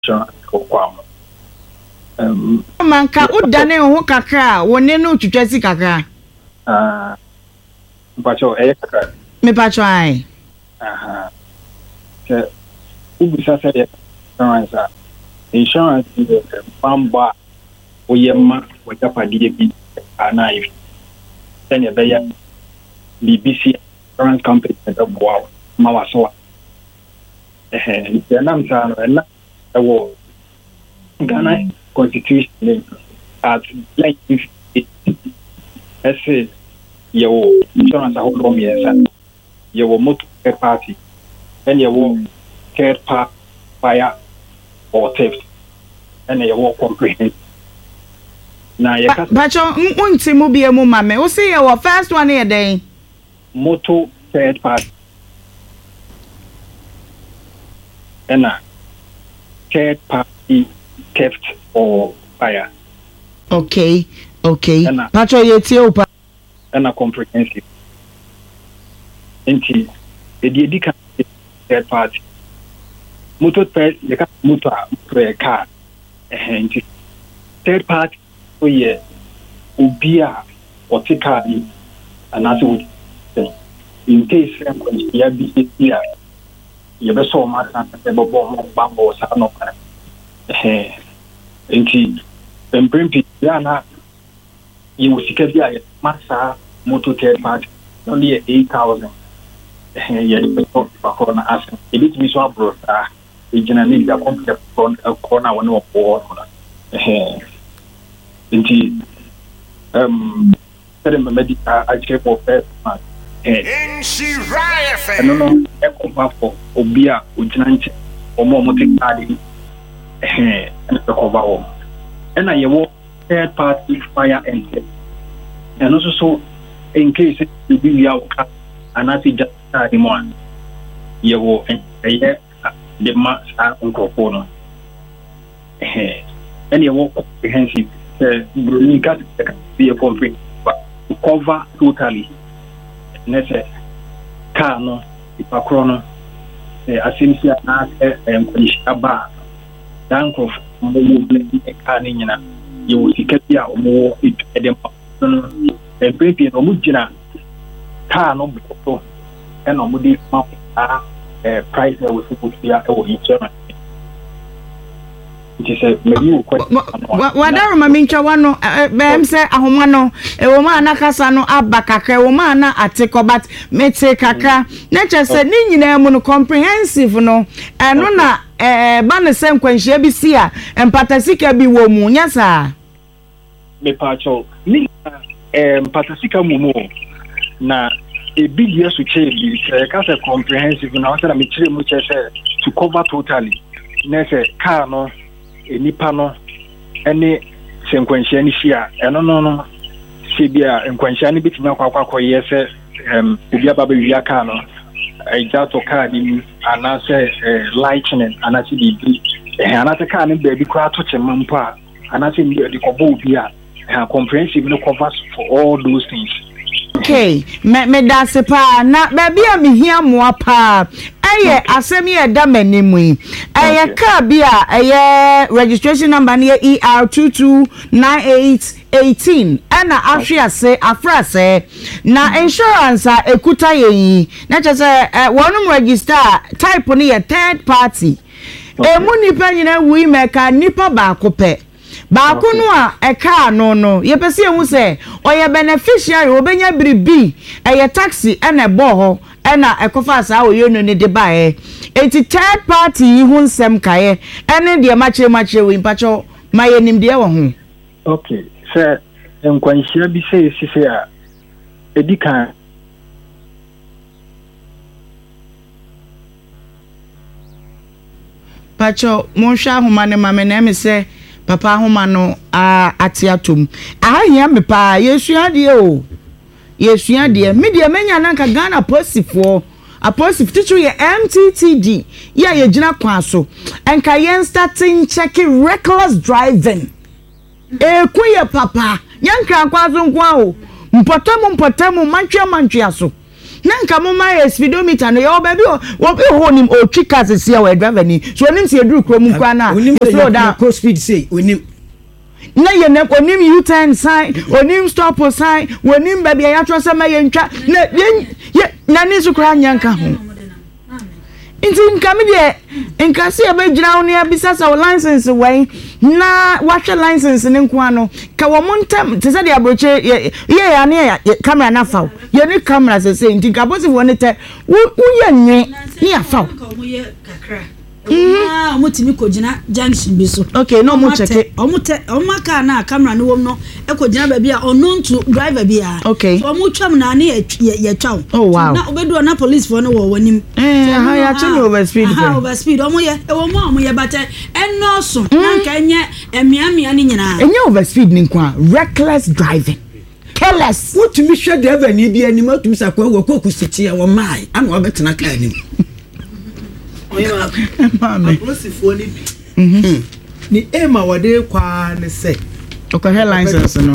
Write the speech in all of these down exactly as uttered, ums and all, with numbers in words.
kwam um manka udane ho kakra woni no twetwasi kakra ah mpacho e kakra me pacho ai aha ke ubisa se insurance insurance is bamba oyema wajapadi bi anai then ya ya B B C insurance company that wow mawaso eh ya namsa no na ewo Ghana constitution at like if it as your insurance a whole years your motor third party and your third party fire or theft and your work comprehensive. Now you can but you unti mu bia mu mame o say your first one here then motor third party and a third party theft or fire. Okay, okay. Patro yeti opa and a comprehensive. Enti e di edika third party. Motor third the car motor for car. Enti third party so ye ubia or take car and as would in case ya be here you be so much and bomb bambo sa no eh enti emprimpi ya na you sika bia masa motor third party only eight thousand eh ya be so for na as e bit mi so abro ah e gina ni da complete corner one of four eh enti um tell me medical I check for first month eh no no e ko pa for obia o gina nche o mo mo take card eh and the cover home and I work third party fire and theft. And also so in case you be your car and I see just anymore you will and the mass are on eh and you work comprehensive you got to be a complete to cover totally necessary car no if a chrono eh asimsia na em kwishaba dank of mo e ka ni nyina ye wo sikapia mo e dem no e pepe no mo gina car no bo e no mo di ma eh price e wo suppose ya e wo insurance it is a maybe wa da roma mincha wano bem se ahoma no e wo ma na kasa no aba kakra wo ma na ateko but mete kakra na chese ni nyina mu no comprehensive no eno na eh ba ne se nkwanhia bi si a empatasika bi wo mu nya sa me pacho ni eh empatasika mu mu na e big year to change e ka se comprehensive na wasa na me chire mu chese to cover totally na se car no enipa no ene se nkwanhia ni hia eno no no se bia nkwanhia ni bitimi akwa akwa yese em obi aba ba wi aka no e jato car ni ana se lightning ana se bibi e ana se car ni ba bi kwa to chema mpa ana se ndi ko bo obi a comprehensive no covers for all those things. Okay, me me da se pa na ba bia me hia moa pa eye asemi e da manimu yi eye ka bia eye registration number ne E R two two nine eight one eight ana afia se afra se na insurance a ekuta yi na che se wonum register type ne ye third party e mu nipa nyina wi meka nipa ba ko pe ba ko no a e ka no no ye pese ehu se oye beneficiary obenya biribi eye taxi ene bo ho ena ekofa sa oyo no ne de bae enti third party hu nsem kae ene de mache mache we mpacho maye nim de wo ho. Okay sir enkwanhia bi se sise a edika pacho mo hwa homa ne mame na me se papa homa no a atiatom ahia me pa yesu ade o yesu ade me de menya nanka Ghana posifo aposif tichu ye M T T D ya ye gina kwa so enka yen starting checking reckless driving e ku ye papa yanka kwa so nkwa o mpotamu mpotamu mantwa mantwa so na nka mo ma speedometer no yo baby wo be ho nim o twi cars sia we driver ni so onim se eduru kro mu kwa na slow down cross speed say onim na ye na onim U-turn sign onim stop sign onim baby ya tro se ma ye ntwa na ye na ni so kra nyanka ho inti nka me de nka se e be gyina ho ne abisa sa license wey na wahwe license ne nko ano ka wo montam te se de abroche ye ya ne camera na fa ye ni camera se se nti ka bosi wo ne te wo ye nwe ni afa Ah, mutimi ko gina junction bi so. Okay, no mo check it. Omo te omo car na camera no wom no e ko gina ba bia ono ntu driver bia. Okay. So omo twam na ne ye twaw. Oh wow. Na obedu na police for no wo wanim. Eh, ha ya tell over speed. Ha over speed. Omo ye e wo mo omo ye bate eno so na nka enye emia mia ni nyina. Enye over speed ni kwa reckless driving. Careless. What to me share driver ni bia ni matum sakwa wo koku siti ya wo mai ana obetena car ni. Oya mama polisifoɔ ni bi mhm ni ema wade kwa ne se okɔhɛ license no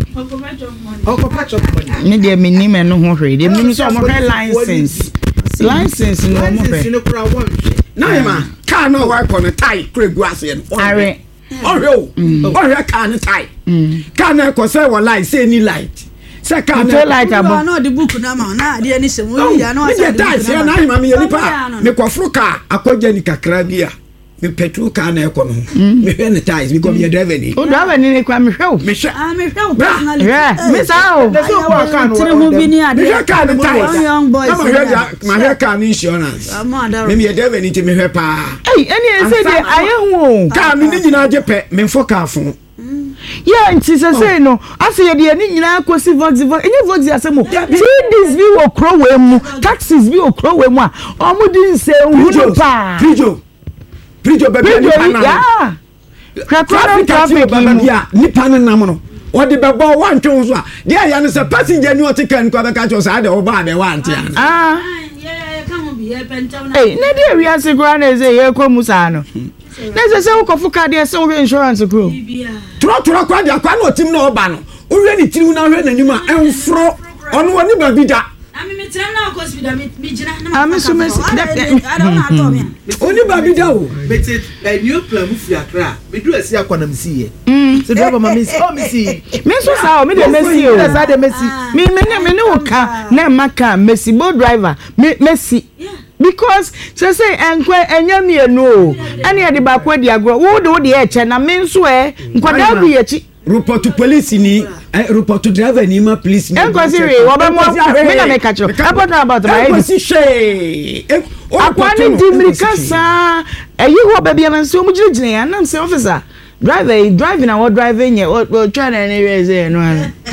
okɔpa chop money ne de menim eno ho hwɛ de menim so mo hwɛ license license no mo hwɛ license no kura won hwɛ na ema car no wa ko ne tie kure gu ase no are ɔhwɛ o ɔhwɛ car ne tie car na ko se wo light say ni light se car na light abo na the book na ma na ade ni se mo ya na wa se tie se na ema me yeni pa me kɔfro car akɔgya ni kakra bia me petrol car na ɛkɔ no me hwɛ ne ties me come your driver ni o driver ni kwa me hwɛ o me hwɛ ah me hwɛ o personally yeah me sa o na so kwa car no tiri mo bi ni ade me hwɛ car ne ties young boys na me hwɛ ma hwɛ car ni insurance me me your driver ni te me hwɛ pa ei eni e say de aye hu car mi ni nyina je pɛ me mfo car fo yeah nti se say no ase ye de ni nyina akosi vox vox enye vox asemo this bi wo kro we mu taxis bi wo kro we mu a omo di nse hu pa prijo prijo bebe ni pa na yeah traffic traffic bia ni pa na nam no o de bebo wan twon so a de ya ne se passenger ni o te kan ko be ka cho sa de o ba be wan te an ah yeah come on be here pentam na eh na de wi ase gra na ze ye ko musa no na ze se wo ko fuka de se wo insurance kro tro tro kwa de kwa na otim na oba no o hwe ni tiri na hwe nanim a enfro ono woni ba bi da ami me tram na ko speed ami bi gina na ami so me oni ba bi da o bete a new plan mu fi akra me do asi akwana msi ye so driver ma msi o msi me so sa o me de mesi o sa de mesi me me me ne wo ka na maka mesi bo driver me mesi because say say enkwe enya mienu o ene e de ba kwa di agro wo de wo de e che na me nso e nkwada bi ye chi report to police ni report to driver ni ma police ni enko si re wo be mo me na me ka cho about about my enko si she akwa ni dimrika sa eyi ho ba bia na nso mu gire gire ya na nso officer driver driving and what driving ye o try na any reason no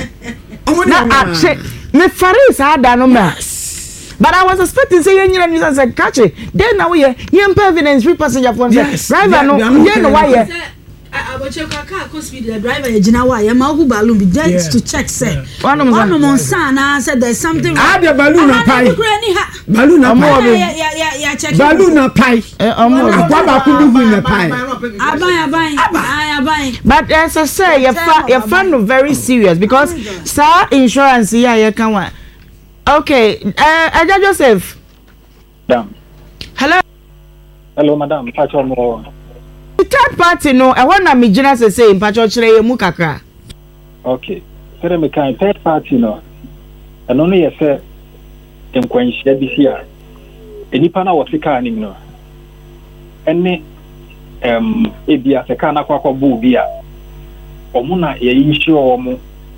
na ache me faris ada no ma. But I was expecting say you need to say catch it. Then now we you evidence free passenger for yes, driver no you know why I will check a car cause speed the driver ejina why am who balloon be just yeah. to check say one of them son I said there's something ah the balloon na pai balloon na pai yeah yeah yeah yeah check balloon na pai eh omo akwa ba ku dubu na pai aban aban aban but as I say you fa you find very serious because sir insurance here you can one. Okay, uh, Aja Joseph. Madam. Hello. Hello, madam. Pacho mo. The third party no, I want na me gina say say pacho chire mu kakra. Okay. Sere me kan third party no. Eno no ye say enkwanhia bi sia. Enipa na wo sika anim no. Ene em ebia sika na kwakwa bu bi a. Omo na ye insure omo.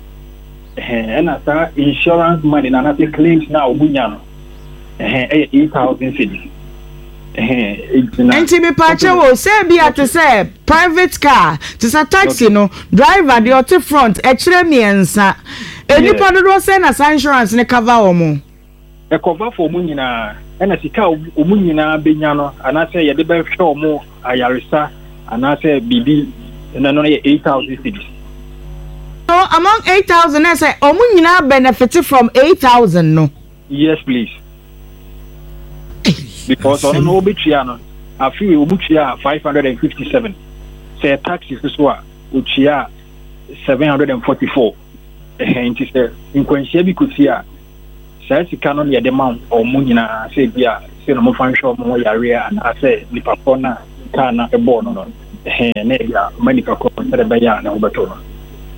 Eh na sa insurance money na na claims na obunya no. Eh eh eight thousand cedis. Eh enti me pache wo say bi at say private car to say taxi no driver the auto front e kire miensa enipa do say na insurance ne cover omo e cover for omo nyina e na sika omo nyina benya no ana say ye de be hwe omo ayaresa ana say bibi na no ye eight thousand cedis. So among eight thousand, I say, omu nyina benefit from eight thousand, no? Yes, please. Because on no bichiano, I feel ubuchia five hundred and fifty-seven. Say taxes as well, uchia seven hundred and forty-four. And it is in Quenchebi Kusia saa sika no yɛ de ma ɔmo nyinaa sɛ bi a sɛ no mo fa nhwɛ ɔmo yare a na sɛ nipa kɔ na kaa na ɛbɔ no no ɛhɛn na bi a ma nipa kɔ sɛ de bɛyɛ a na wɔbɛtɔ no.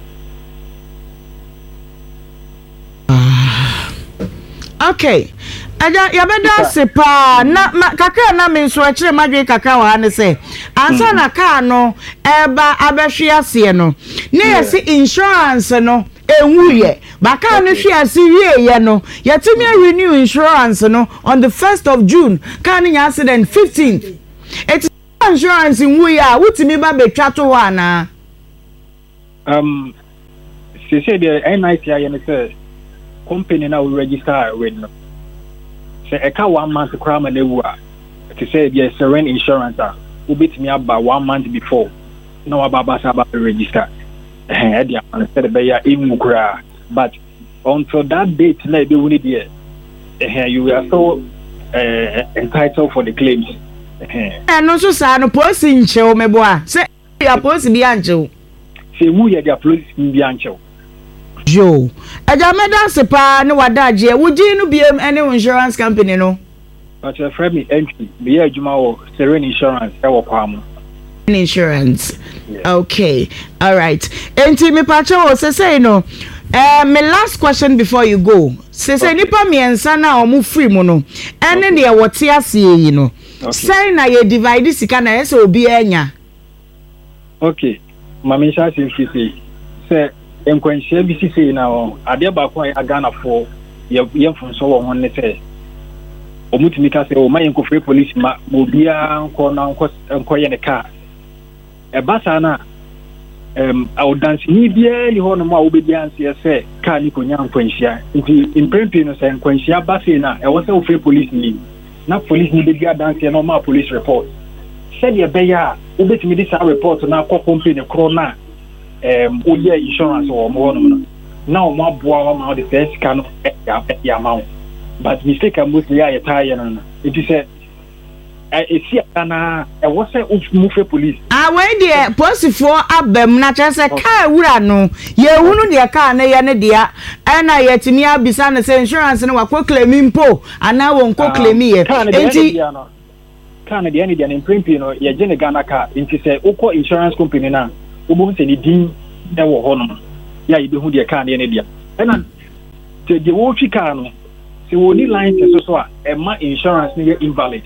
Okay. Aja yabeda sepa na kakra na me so akire madwe kakra wa ne se ansa na car no eba abehwe ase no ne yesi insurance no enwuye ba car no hwe ase wie ye no yetimi renew insurance no on the first of June car no accident fifteenth it insurance enwuye a wutimi ba betwa to wa na um se se the N I C I ne se company na we register with no say e ka one month crama na ewu a to say the Seren insurance a we bet me about one month before no ababa sa ba register eh dia man say be ya emu kra but until that date na be we need there eh you are so uh, entitled for the claims eh eh no so sa no post nche o mebo a say ya post bi anche o say mu ya dia post bi anche o Joe, aja meda sepa ne wadaje wuji no biem any insurance company no. But your friend me entry, be adwuma wo Seren Insurance e wo kwam. Insurance. Yeah. Okay. All right. Enti me pacha wo se say no. Eh my last question before you go. Se say nipa miensa na omu free mu no. Ene de wote ase yi no. Say na ye divide sika na yese obi enya. Okay. Mama sha se fi say enkwanhia bi sisi na o ade ba ko agana fo ye ye mfonso wo ho ne se omutimi ka se o mayen ko free police ma obia nko na nko nko ye ne ka e ba sa na em audansi ni bia ni ho no ma obedi anse se ka ni ko nya nkwanhia nti imprempi no se nkwanhia ba se na e wo se o free police ni na police ni bedi adanse na ma police report se de be ya obetimi di sa report na ko company kro na um oh yeah insurance or more no now my boy ma the first can ya amount but mistake most ya tire no it is said e see na e was say move police ah we there police for abem na chese car wura no ye hunu de car na ye ne dia e na ye timi abisa na say insurance no wa claim mpo ana won ko claim ye enti car na de any dia in print no ye je ne Ghana car enti say uko insurance company na obo se ni din e wo ho no ya ibe hu de car ne ne dia ena te de wo twi car no se wo ni license so so a e ma insurance ne ye invalid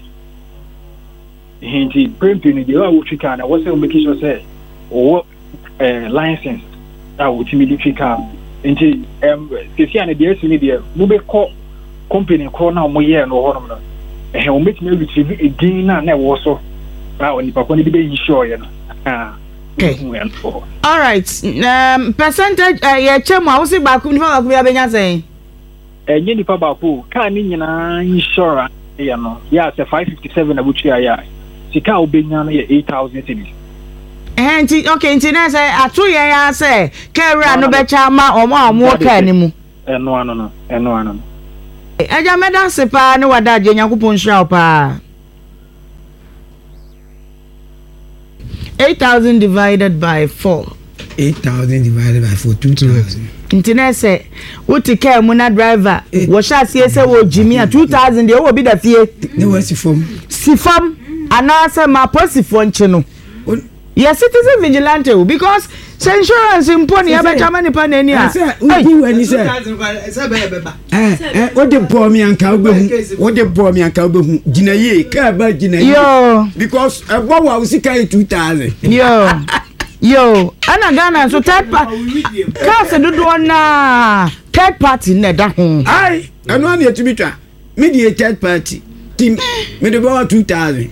hinti premping ni de wo twi car na wo se o make sure say o eh license a wo timi di twi car nti em se sia ne de esi ni de mo be ko company ko na mo ye no ho no eh o make me retrieve again na na wo so ba oni pa ko ni be insure ye no ah. Okay. All right. Um, percentage uh, yeah, chemo I was back kun fa ba benya say. Eh nyi nipa ba ko ka ni nyina insurance ya no. Ya say five fifty-seven na buchi ya. Sika obenya no ye eight thousand cedis. Eh nti okay nti na say atu ye ya say kera no be cha ma omo amu ka ni mu. Eh no ano no. Eh no ano. Aja meda sepa ne wadaje Nyankopon hwa pa. eight thousand divided by four. eight thousand divided by four, two thousand. Internet say, what take care muna driver? What shall see say wo Jimmy at two thousand they will be the fee. Ne was si form. Si form and answer my posi phone channel. Yes, citizen vigilante because insurance imponi aba chama ni pa nani a. Ubi when he said. Eh eh what the poor me anka obehu. What the poor me anka obehu. Gina ye ka ba gina ye. Yo. Because e gwa wa usika two thousand. Yo. Yo, ana Ghana so third party. Ka se dodo na third party na da ho. Ai, anu an ye tumi twa. Me di third party. Team me de ba two thousand.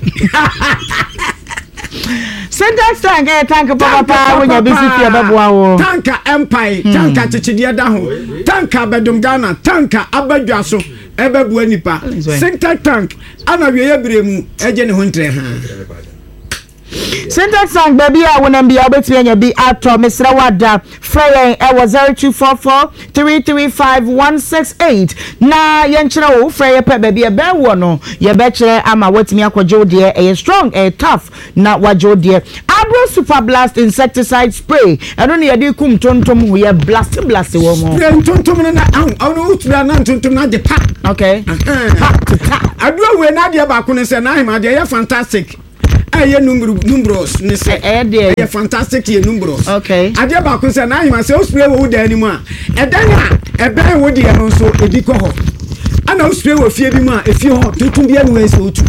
Syntax tank eh tank papa when you busy here beboa wo. Tanka empire, tanka chichide da ho. Tanka bedum Ghana, tanka abadwa so ebebu anipa. Syntax tank ana wiye bremu eje ne ho ntre ha. Syntax Sang baby I wanna be able to be be at Mister Wada Frey I was zero two four four three three five one six eight. Na yenchira wo Frey pe baby e be wo no ye be kire ama watimi akwajo de e strong e tough na wajo de Abro Super Blast insecticide spray eno ne ye de kum tontom ho ye blast blast wo mo tontom na au no utura na tontom na de pa okay adua we na de ba ko ne se na hima de ye fantastic aye numbros ne se eh de ye fantastic ye numbros okay ade ba ko se na hima se o spray wo da ni mu a edan a ebe wo de no so edi ko ho ana o spray wo fie bi mu a efie ho tontom bia no we se otu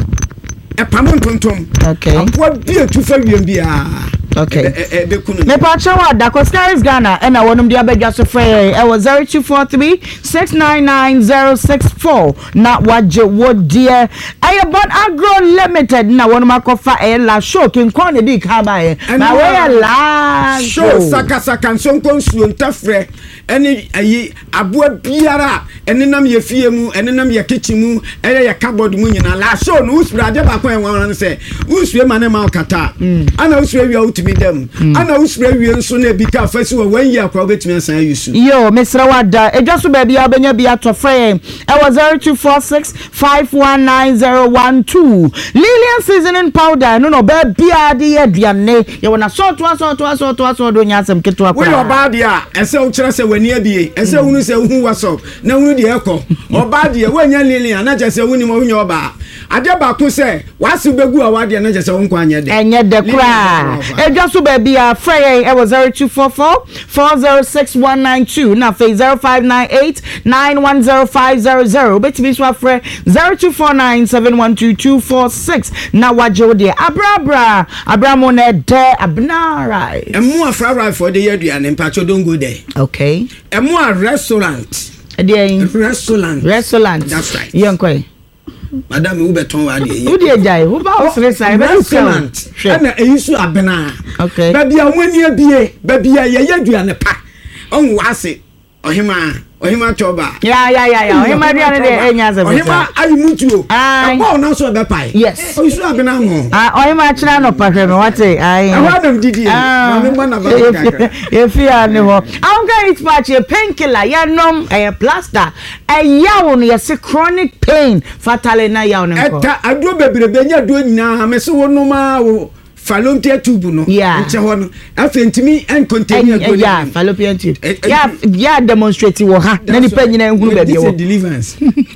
e pamon tontom okay apo bia tu fa wiem bia okay me pa chawa da ko Skies Ghana and I wonum dia bedwa so frey I was zero two four three six nine nine zero six four na waje wo dear I bought Agro Limited na wonum akofa e la show kin kon e di ka ba e na we la show saka saka sonko nsuo ntafre ene ayi aboa biara ene nam ye fie mu ene nam ye kitchen mu ene ye cupboard mu nyina la show no usura de ba kon en wan se usue mane ma kata ana usue wi utimi dem ana usure wi nso na bi ka fasi wo wan year kwa betimi asan yusu yo Mister Wada edwa so ba bia obenya bia to frey I was zero two four six five one nine zero one two Lilian seasoning powder no no ba bia de aduane ye wona so to so to so to so do nya asem keto akwa we oba dia ese wo kire se wani abie ese hunu se hu waso na hunu de ekọ oba dia wanya Lilian na je se huni mo hunya oba ade ba ko se wase begu a wade na je se won kwa anya de enye de kra edwa so baby a frey I was zero two four four four zero six one nine two na face zero five nine eight nine one zero five zero zero betimi so frey zero two four nine seven one two two four six na wajo de abrabra abramo na de abnara emu afra right for the aduane mpacho don't go there okay emu a restaurant there restaurant restaurant that's right yankoi madam we beton wa de who dey jai who ba ofre sai be restaurant na eyisu abena okay ba bia woni abie ba bia ye yaduane pa on wase ohima ohima toba ya ya ya ya ohima dia ne de enya ze ohima ayi mutuo abo na so be pai yes oyisu abena ho ah ohima chira no pa hwe me wate ai awadam didi ma me bona ba kaka e fi ane ho am ga it patch a painkiller ya nom e plaster e yawo no ye chronic pain fatale na yawo no ko eta ado bebrebe nya do nyina me se wono ma wo fallopian tube no nche ho no afa ntimi en contain ado ya fallopian tube ya ya demonstrate wo ha na ni pa nyina ehunu ba bia wo deliverance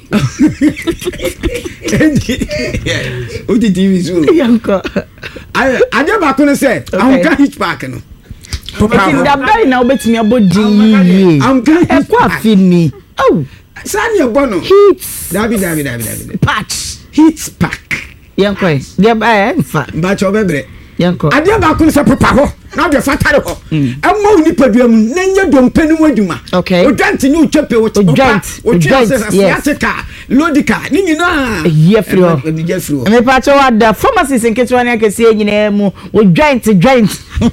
o di T V so yanko I ade ba ko no se am ka hit park no papa da bai na obetimi abodi am ka e kwa fini oh sani e bono heat dabi dabi dabi dabi patch heat pack yanko de ba e fa ba cho bebre yanko ade ba ko no se papa ho na de fatare ho emma uni paduam na nya dompe ni waduma okay o dante ni o chepe o joint o joint asiatica lodica ni nyina ye free ho ye free ho me pa cho wada pharmacies nketwa na kese nyina mu o joint joint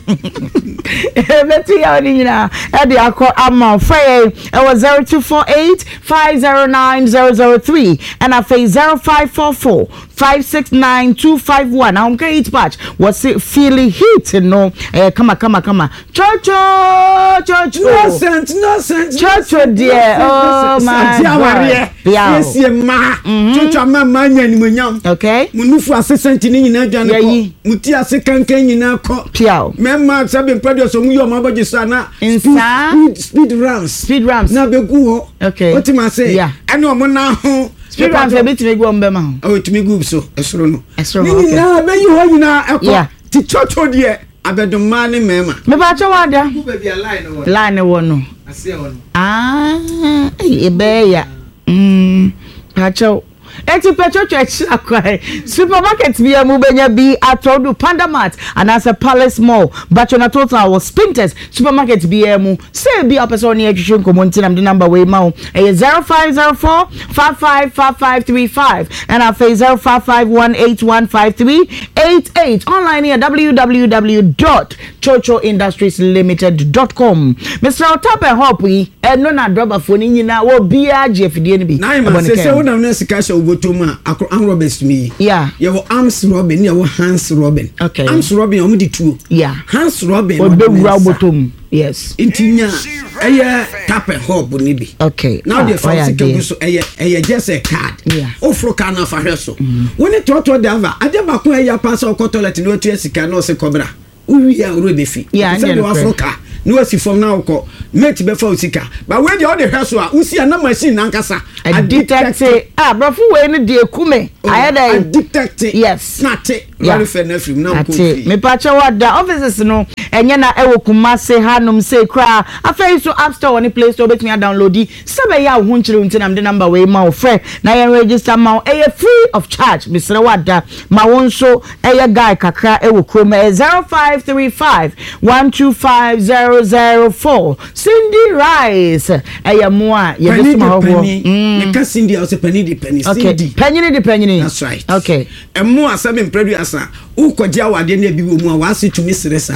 e beti ya ni nyina e de akọ ama frey e was zero two four eight five zero nine zero zero three and I face zero five four four five six nine two five one I'm going eat patch was feeling heat no eh kama kama kama chocho chocho no sense no sense chocho dear oh my god yes ye ma chocho ma ma nya ni monyam okay munufu assistant ni nyina dwane ko muti ase kankan nyina ko piao memma sabe mpado so mu yo ma baje sana speed speed runs speed runs na begu ho okay what ma say ene o mo na ho speed runs e betime gu ombe ma ho oh timi gu so esoro no esoro no okay na be yi ho nyina ekọ ti chocho de abeduma ne mema me ba cho wada ku be bia line no line wo no ase wo no ah e be ya mm pa cho eti pechocho extra kwai supermarket bi amu benya bi atodu Panda Mart and as a Palace Mall but on a total was Spinters supermarket bi amu say bi person ni ehwehwe komonti nam the number we ma e zero five zero four five five five five three five and I face zero five five one eight one five three eight eight online here w w w dot chocho industries limited dot com Mister Otape Hope we e no na drop phone nyina wo bia je fidie ni bi na ima se se wona na sika sha bottom akro an robbers me yeah you arms robin you hands robin okay arms robin omo di two yeah hands robin odewura bottom yes intinya eye tap and hob ni bi okay now the first can so eye eye just a card yeah ofro can na fa hweso when it to dava adeba ko eye pass o toilet no tu sika no se cobra uwi ya ro be fi say do afro car no asi from now ko mate be fa osika but when the all the hweso a usi na machine nankasa detect ah brofo we ni de kume ayeda detect yes na te very fair na film na ko fi me pa cha wada offices no enye na ewo kumase hanom say kra afei so app store oni play store betumi download di sebe ya ho nchire unti nam de number we ma o frɛ na ye register ma o e free of charge misre wada ma won so eye guy kakra ewo kroma zero five three five one two five zero zero four Cindy Rice eye mo a ye be ma ho me ka Cindy o se penny di penny Cindy penny di penny that's right okay e mo asem producer u koja wade na bi wo mu a wase tumi sere sa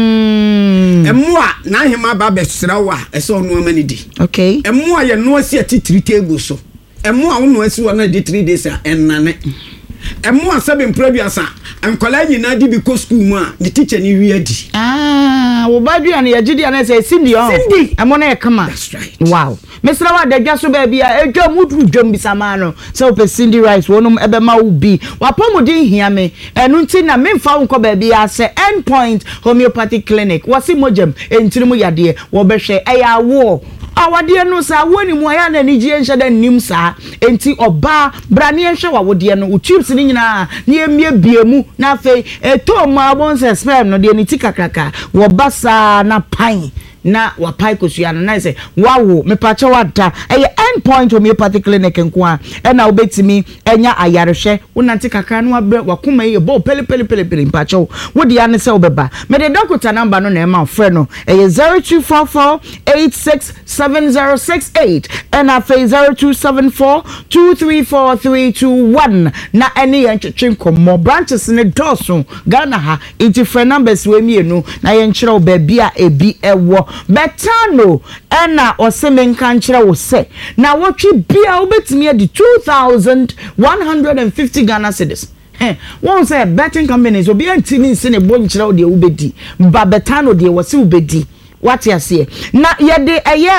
emu a na hema ba be sere wa ese onu amani di okay emu a ye no asi atitiri table so emu a wono asi wa na di three days a enane emu a seven producer ankola nyina di bi ko school mu a the teacher ni wi adi ah wo badu an ye gidi an say Cindy on Cindy emo na e kama that's right wow Mister wa da so ba bia edwa mudu dwom bisama no so pe Cindy Rice wonum ebe ma wo bi wapomudin hia me enu nti na memfa wo ko ba bia se Endpoint Homeopathic Clinic wasi mojem entirimu yade wo behwe eya wo awade no sa woni mu aya na nigye nhye da nim sa enti oba brane nhwe wa wode no tubes ni nyina na emie biemu na afei eto ma bonse sperm no de ni tikakraka wo basa na pan na wapai kosua no na say wawo me pacha wada eye Endpoint Homeopathic Clinic nkoa e na obetimi enya ayarehwe wonante kakra no abre wakoma ye bo pele pele pele pele pacha wo de ane se obeba me de doctor number no na e ma frɛ no eye zero two four four eight six seven zero six eight and afa zero two seven four two three four three two one na ene ye ntwetwe nkomo branches ne doso Ghana ha iti frɛ numbers we mienu na ye nkyerɛ oba bia ebi ewo betano ena osemenka nkyerɛ wo se na wotwe bia obetimi adi two thousand one hundred fifty Ghana cedis eh won say betting companies obi antimi nse ne bo nkyerɛ wo de ubedi ba betano de wo se ubedi what you say na ye de eye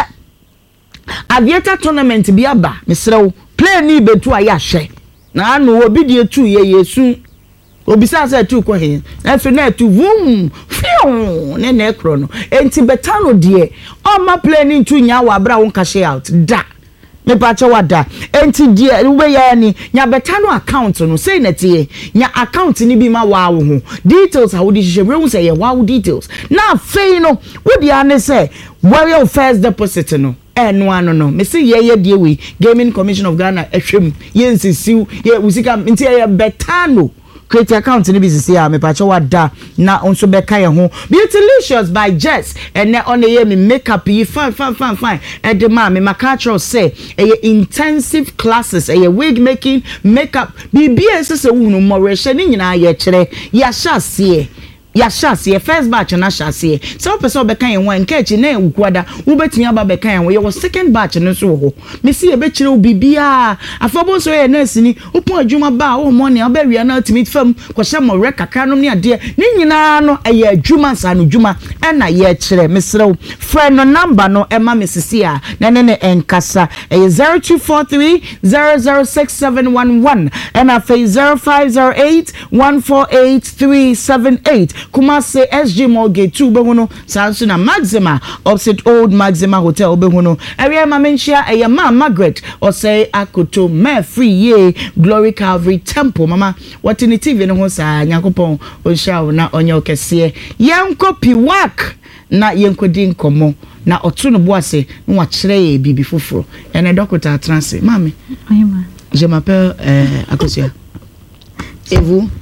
aviator tournament bi aba mesrɛ wo play ni betu aye ahwe na anu obi de etu ye yesu obisa say tu ko he na fe na tu vum fiu ne na ekro no enti betano de o ma play ni tu nya wa bra won cash out da me pacha wada enti de we ya ni nya betano account no say na tie nya account ni bi ma wa wo ho details how di hye we say ye wa details na fe no we di ane say where your first deposit no eno ano no me say ye ye de we Gaming Commission of Ghana ehwem ye nsisiu ye usika nti ye betano create account ni business ya me pacha wada na onso beka ye ho Beautylicious by Jess and na on ye me makeup yi fine fine fine fine e de ma me makatro say e intensive classes e wig making makeup bibia se se wunu mo rehye ni nyina ye kire ya hyase ya hyase first batch na hyase so person beka ye ho enka chi na ewukwada wo betimi aba beka ye ho ye second batch no so ho me see e be kire bibia afọbọ so ye nurse ni upon adwuma ba wo money abawia na ultimate fam ko hye mo re kakra no ne ade ni nyina no eye adwuma sa no dwuma e na ye kire mesrew friend no number no e ma mesisi a na ne ne enkasa e zero two four three zero zero six seven one one and afa zero five zero eight one four eight three seven eight Kumase S G Mortgage two behuno sanso na Maxima opposite Old Maxima Hotel behuno area ma menchia eye ma Margaret or say akoto me free ye Glory Calvary Temple mama what in the T V no ho sa nyakopon o sha na onye okese yenko piwak na yenkodi nkomo na otu no boase no wa kire ye bibi foforo ene doctor transe mami ayema je m'appelle euh Akosia et vous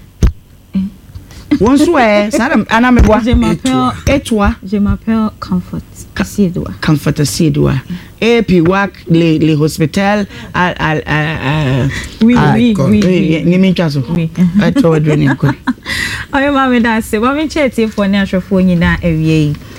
bonsoir ça ana me bois je m'appelle et toi je m'appelle Comfort Asiedwa Comfort Asiedwa et puis wak les les hospitals à à oui oui oui ni mi twaso oui at what doing ko ayema me da se wa me chete for na hwefo nyina awie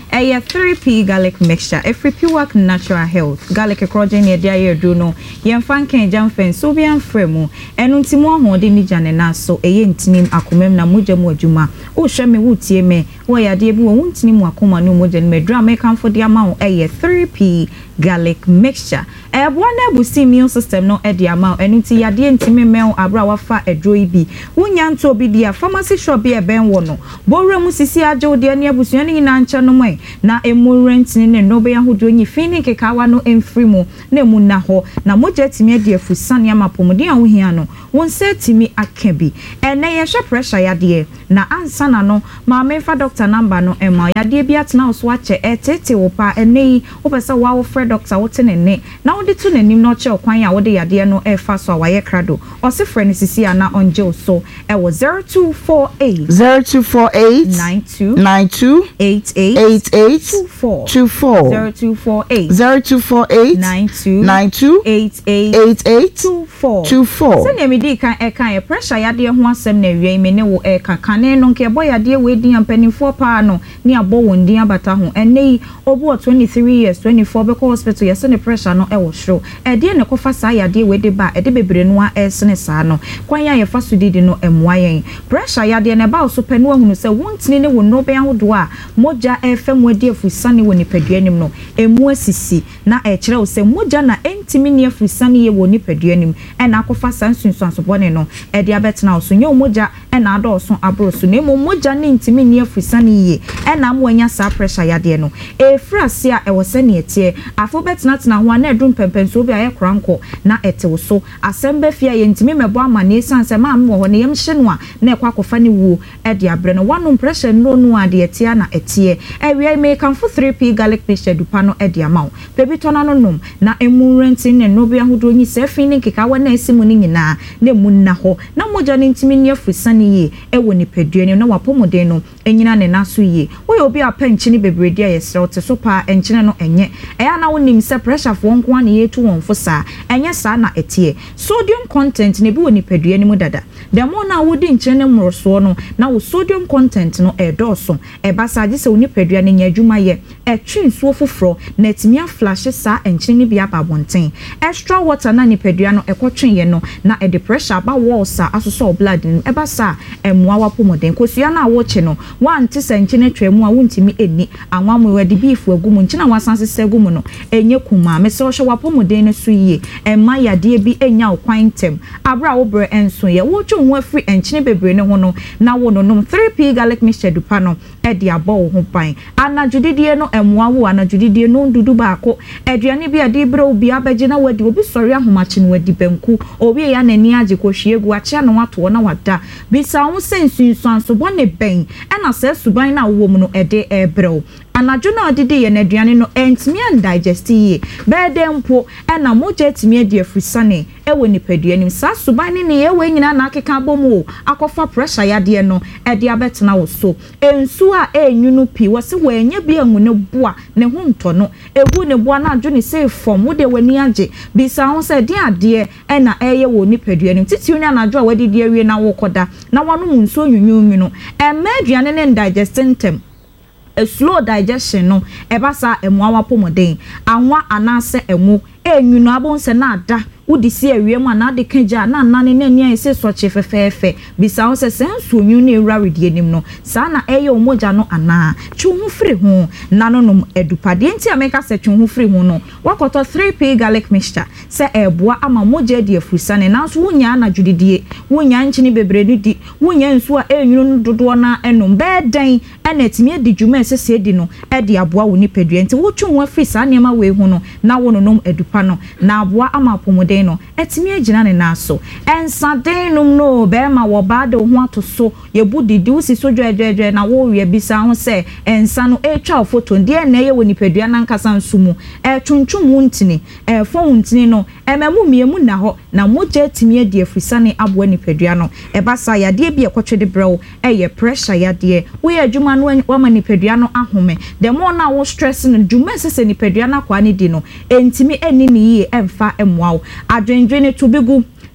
ɛyɛ three p garlic mixture every pure natural health garlic ekroje ne dia ye do no yemfa nkan jamfen so bi anfrɛ mu ɛno nti mo ahode ni jane na so ɛyɛ ntinim akomam na mogya mu adwuma wo hwɛ me wo tie me wo yade bi wo ntinim akoma no mogya ne medra me kanfo de ama wo ɛyɛ three p garlic mixture ɛboa na busi immune system no ɛde ama ɛno nti yade ntimi mɛn abra wafa ɛdro ibi wonya nto bi dia pharmacy shop bi ɛbɛn wo no bowra mu sisi agye de ne abusua ne nyina nkyɛ no mwe na emu rent ne no be ahodo nyi fini kekawa no emfiri mu na emu na ho na mogya timi ade afusane amapomde a wo hia no won se timi aka bi ene ye hwe pressure yade na ansa na no ma me fa doctor number no ema yade bi atena so ache etete wo pa ene wo pese wa wo fre doctor wo te ne ne na wo de tu nanim no che okwan a wo de yade no e fa so a waye krado o se fre ne sisi ana onje so e wo zero two four eight zero two four eight nine two nine two eight eight eight eight two four two four zero two four eight zero two four eight nine two nine two eight eight eight eight two four two four. Se ne di kan e kan e pressure yade ho asem na wie me ne wo e kan kan no nke boy yade we di ampanifo pa no ne abo won din abata ho ene obo twenty-three years twenty-four be ko hospital yes ne pressure no e wo hro e de ne ko fa sa yade we de ba e de bebre no a e sene sa no kwan ya ye fa so didi no emwa yen pressure yade ne ba so panu ahunu se wontini ne wo no be ahodo a moja e fa mu ade afusane wo nipaduanim no emu asisi na e kire wo se moja na entimi ne afusane ye wo nipaduanim e na akofa sansunsun so bone no e de abetena wo so nye moja e na ado so abro so na moja ne entimi ne afusane ye e na mo anya sa pressure yade no e frase a e wo se ne etie afo betena tena ho na edum pempenso bi aye kranko na ete so asembe fia ye entimi mebo ama na esanse ma am wo ho ne yem hye no a na ekwa akofa ne wo e de abre no wanu pressure no no ade etie na etie e wi me kan for three p garlic mixture dupa no e de ama wo bebi tona no nom na emu rentin ne no bi ahodo nyi se fin ne keka wa na esimu ni nyina na emu na ho na moja ne ntimi ne afusane ye e wo ni paduane na wapomoden no enyina ne naso ye wo ye obi apanchi ne bebredi a yesre wote so pa enchine no enye e ya na wonim se pressure fo nko an ye tu won fo sa enye sa na etie sodium content ne bi wo ni paduane mu dada the more na wo di nchine ne mroso no na wo sodium content no e doso e basa agi se wo ni paduane nya adwuma ye e twi nsuo foforo na etimia flash sa enchine ne bi aba bonten extra water na ni paduane no e kwotwen ye no na e the pressure ba walls a asoso blood no e basa emwa wapomoden kosua na wo che no wan ti se nchine twemu a wontimi eni anwamu we de beef agumu nchina wasanse segumu no enye kuma me se wo hwe wapomoden no so yie emma yade bi enya okwan tem abra wo bre enso ye wo twu ho afri enchine bebre ne ho no na wo no nom three p garlic mixture dupa no e de abo wo ho pan anadwudidie no emwa wo anadwudidie no ndudu baako aduane bi ade bre obi abaje na wadi obi sori ahomache no wadi banku obi ya nani age kohwiegu ache na wato na wada bisa ho sensunsun so bone ben na se suban na wo mu no e de ebre anadwo na odide ye na aduane no entimi and digest ye bede mpo na moja timi ade afusane e wo nipaduanim sa suban ne ye we nyina na akeka bomu akofa pressure yade no e de abetena wo so ensu a enyunu pi wo se wo enya bi anwu ne boa ne ho nto no ehu ne boa na adwo ne se fom wo de wani age bisa ho se de ade e na eye wo nipaduanim titi unya na adwo a wadi de awie na wo koda na wano mu nso nyunyu no e ma aduane ne digesting tem a slow digestion no e basa emwa wapomoden anwa anase emu enyunu abonse na ada udi si awiem ana de kaja na nane na nia ese soche fefefe bisa ho se sensu nyu na ewra redienim no sa na eye omoja no ana twu hu firi hu nanonom edupade enti ameka se twu hu firi hu no wakoto three p garlic mixture se eboa ama moja de afusane na so wonya na judidie wonya nchini bebredi di wonya nsu a enyunu dodo na enom beden ena etimi edi dwuma ese se edi no edi aboa wo nipadua enti wo twu hu afiri sa niam we hu no na wononom edupa no na aboa ama pomode no etimi agina ne naso ensadenum no be ma wo ba de ho atoso ye budidi usi so dwedwedwe na wo wie bisa ho se ensa no etwa photo de na ye woni padua na nkasa nsumu e twuntwum ntini e fo ntini no e memu miemu na ho na moja etimi adi afusane abo ni padua no e basa yade bi ekotwede brew e ye pressure yade wo ye adwuma no wa ma ni padua no ahome de mo na wo stress no dwuma sese ni padua na kwa ni di no entimi eni ni ye emfa emwa adwendwene to begu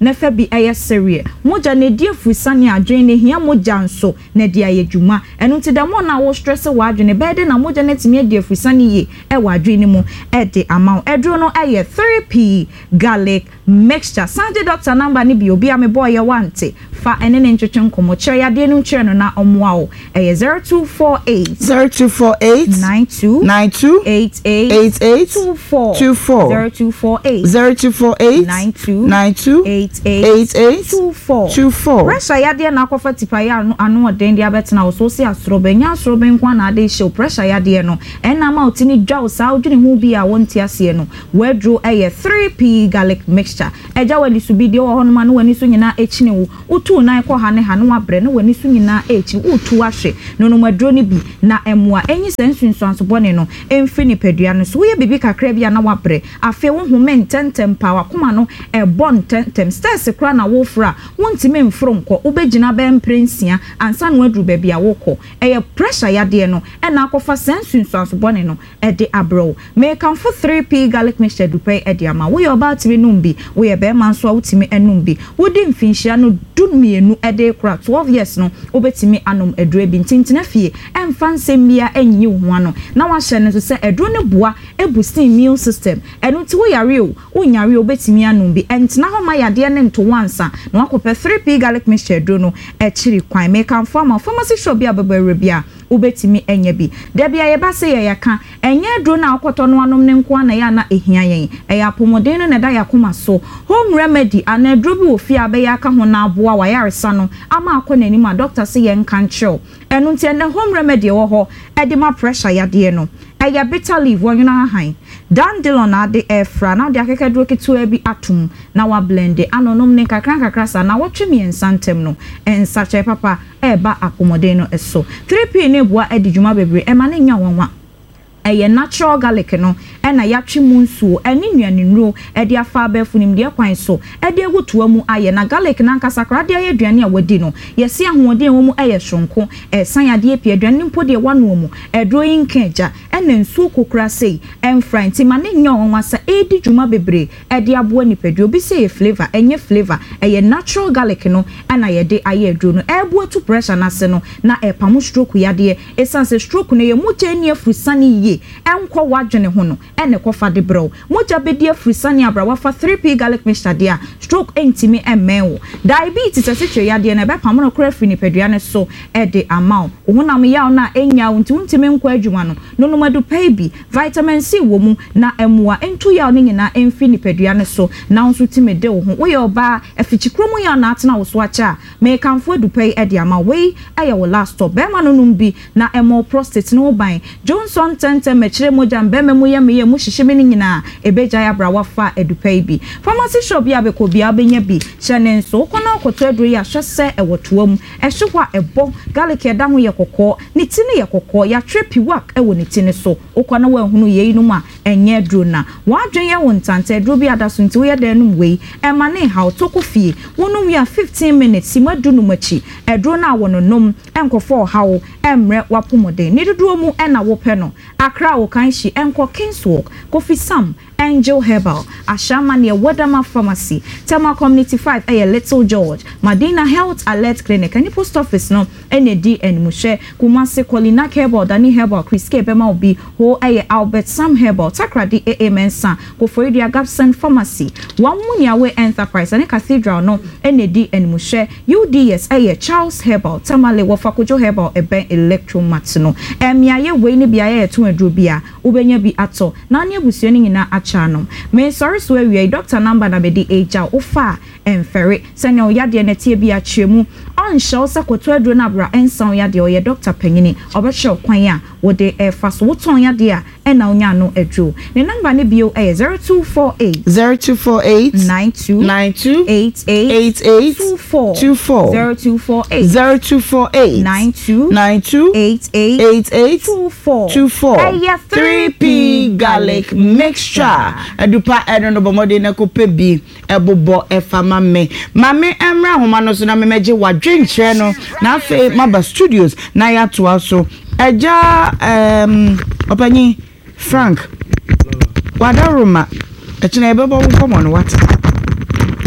fa bi ɛyɛ serie moja ne die fusani adwen ne hia moja nso na dia ye dwuma eno nti da mo na wo stress wa adwen be de na moja ne timi die fusani ye e wa adwen ni mu e de ama edro no ɛyɛ three p garlic mixture sanje doctor number ni bi obi a me boy ye wante fa ene ne ntwetwe nkomo kire ya de no kire no na omoa wo ɛyɛ zero two four eight zero two four eight nine two nine two eight eight eight eight two four two four zero two four eight zero two four eight nine two nine two eight eight eight eight two four two four pressure ya de na akofa tipa ya anu oden de abetena wo so si asoro benya asoro ben kwa na ade show pressure ya de no ena ma otini dwa wo sa odwene hu bi a wonti ase no wedro eye three p garlic mixture eja wali subi de wo hono ma no wani so nyina echine wo utu nan ko ha ne ha no abre no wani so nyina echi utu ahwe no no madro ni bi na emwa enyi sensunso anso bone no emfi ni pedua no so wo ye bibi kakra bia na wabre afi wo hu men tentem pa wakoma no e bon tentem stress kra na wo fra wontime mfro nko obegina be mprensia ansa no adru ba bia wokọ eye pressure ya de no e na akofa sensunso anso bone no e de abro me kan for three p garlic mixture dupe e de ama wo ye oba timi num bi wo ye be man so wotimi enum bi wodi mfinhia no dunmienu e de kra twelve years no obetimi anom edru bi ntintina fie emfa nsembia enyi ho ano na wa hye no so se edru ne boa e boost immune system enu ti wo yare o wo nyare obetimi anom bi entina ho ma yade ne nto wansa na wakope three p garlic mixture edru no e chiri kwan me kan farmer pharmacy shop bia baba bia obetimi enye bi da bia ye ba se ye yaka enye edru na akoto no anom ne nko na ya na ehia yen e ya pomodin no na da yakoma so home remedy ana edru bi ofi abe ya ka ho na aboa wa yaresa no ama akọ nani ma doctor se ye nkan chiro enu nti na home remedy wo ho e de ma pressure ya de no eya bitter leaf wonyo na han dandelion ade efra na de akekedro ketu abi atum na wa blend anonom ne kakran kakra sa na wotwe mi ensantem no ensa che papa eba akomode no eso three p ne boa edijuma bebre e ma ne nya wonwa eye natural garlic no e na yatwe mu nsuo eni nuane nro e de afa abafunim de kwan so e de egutoa mu aye na garlic na nkasa kra de ayeduane a wadi no yesi ahoden wo mu eye hwonko e san ade epie aduane mpo de wano mu e droyin nkaja e na nsuo kokra sei en franti ma ne nya wonwa sa e di dwuma bebre e de aboa nipadua obi say flavor enye flavor eye natural garlic no e na ye de aye aduro no e boa to pressure na se no na e pamu stroke yade e san se stroke no ye mu tani afusani ye enko wadwene ho no ene kofa de bro moja bedi afrisani abra wafa three p garlic mixture dia stroke entimi emenwo diabetes asitwe yade na be pamono kra fri ni pedua ne so e de amount ohunam ya na enya unti untimi nko adwuma no no no madu pay vitamin C wo mu na emua entu ya ne nyina emfi ni pedua ne so na unso time de wo ho wo ye oba afichikromu ya na atena wo so acha me kanfo du pay e de ama we aye wo last stop be ma no num bi na emo prostate no ban Johnson ten mechire moja mbeme mu ye me ye mu hihye ni nyina ebeja ya bra wafa edupai bi pharmacy shop ya beko bia benya bi hyene nso kono okoto aduru ya hwese ewotoam ehwehwa ebo garlic eda ho ye kokko ni ti ne ye kokko ya trepi work ewo ni ti ne so okona wa hunu ye inu ma enye aduru na wadwen ye wontante aduru bi adaso nti wo ye da num wei e ma ne ha otoko fie wonum ya fifteen minutes si madunu machi aduru na wononom enkofo hawo emre wapomoden ni dudu mu ena wo pe no akra wo kanshi enko Kingswalk Kofi Sam Angel Herbal Ashama near Wadama Pharmacy Tama Community five aye Little George Madina Health Alert Clinic and post office no N D and Mushe Kumasi Kolina Herbal Dani Herbal Chris Kebema Obi Ho aye Albert Sam Herbal Takradi A A Mensa Kofoidia Gabson Pharmacy Wamunia We Enterprise and Cathedral no N D and Mushe U D S aye Charles Herbal Tamale Wafakujo Herbal Ebe Electromatino Emia ye we ni biaye to edrobia ubenya bi ato na ne abusuani nyina achanom me sorry so awie doctor number na be di eja ofa emfere sene oyade na tie bi achemu on show sakoto adro na bra ensan oyade oye doctor panyini obehwe kwan a wode efa so woton yade a ena onya no adro ne number ne bio e zero two four eight zero two four eight nine two nine two eight eight eight eight two four two four zero two four eight zero two four eight nine two nine two eight eight eight eight two four two four Aya three p garlic mixture edupa eno no bomode na ko pe bi ebobo efama me mame emra homa no so na me meje wadwenkyere no na afi maba studios na ya to aso eja em opanyi Frank wadaruma echina ebebo nkomo no what